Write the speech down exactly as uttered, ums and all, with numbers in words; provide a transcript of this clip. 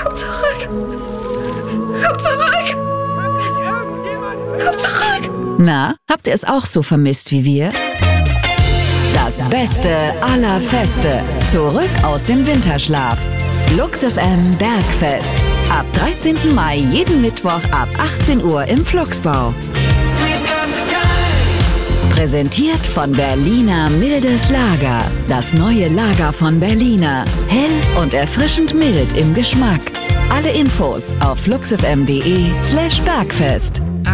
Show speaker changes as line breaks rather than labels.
Komm zurück! Komm zurück! Komm zurück!
Na, habt ihr es auch so vermisst wie wir? Das Beste aller Feste. Zurück aus dem Winterschlaf. Flux F M Bergfest. Ab dreizehnten Mai jeden Mittwoch ab achtzehn Uhr im Fluxbau. Präsentiert von Berliner Mildes Lager. Das neue Lager von Berliner. Hell und erfrischend mild im Geschmack. Alle Infos auf fluxfm punkt de slash Bergfest.